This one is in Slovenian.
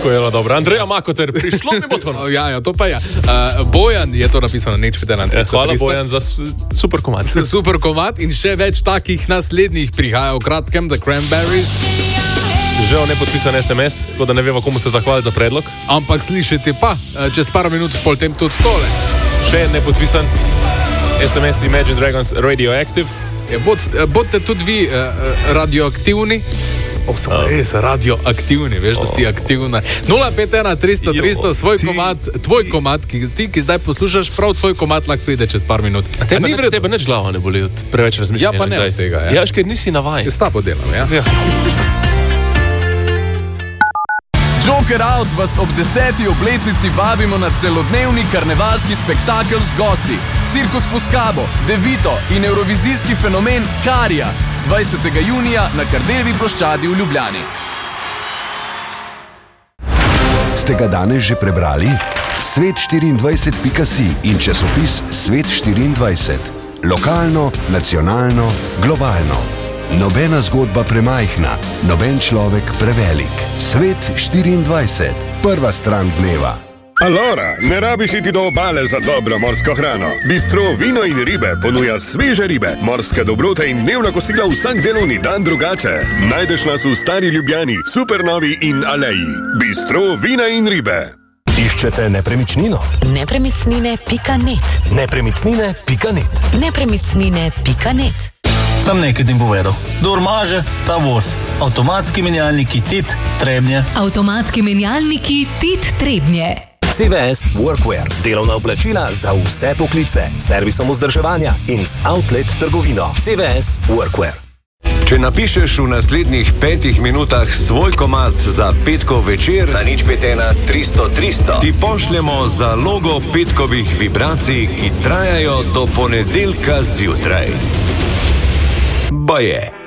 Tako je, dobro. Andreja Makoter, prišlo mi bo to. Ja, to pa je. Bojan je to napisal na nič 14. Hvala Bojan za super komad. Super komad in še več takih naslednjih prihaja v kratkem, The Cranberries. Že o nepodpisan SMS, tako da ne vemo, komu se zahvaliti za predlog. Ampak slišite pa, čez par minut pol tem tudi tole. Še nepodpisan SMS Imagine Dragons Radioactive. Bodite tudi vi radioaktivni. Samo res radioaktivni, veš, da si aktivna. 051 300 300, tvoj komad, ki zdaj poslušaš, prav tvoj komad lahko pride čez par minut. Tebe neč glava ne boli od preveč razmišljanja. Ja, pa ne od tega. Ja, ker nisi navajen. S tabo delam, ja. Joker Out vas ob 10. obletnici vabimo na celodnevni karnevalski spektakel z gosti. Cirkus Fuscabo, Devito in evrovizijski fenomen Karija. 20. junija na Kardeljevi ploščadi v Ljubljani. Ste ga danes že prebrali? Svet24.si in časopis Svet24. Lokalno, nacionalno, globalno. Nobena zgodba premajhna, noben človek prevelik. Svet24. Prva stran dneva. Alora, ne rabiš iti do obale za dobro morsko hrano. Bistro Vino in ribe ponuja sveže ribe, morske dobrote in dnevna kosila vsak delovni dan drugače. Najdeš nas v Stari Ljubljani, Supernovi in Aleji. Bistro Vina in ribe. Iščete nepremičnino? Nepremičnine.net. Nepremičnine.net. Nepremičnine.net. Sam nekaj ti povedal. Kdor maže, ta voz. Avtomatski menjalniki TIT Trebnje. Avtomatski menjalniki TIT Trebnje. CVS Workwear. Delovna oblačila za vse poklice. Servisom vzdrževanja in z outlet trgovino. CVS Workwear. Če napišeš v naslednjih 5 minutah svoj komad za petkov večer na 051 300 300, ti pošljemo zalogo petkovih vibracij, ki trajajo do ponedeljka zjutraj. Baje.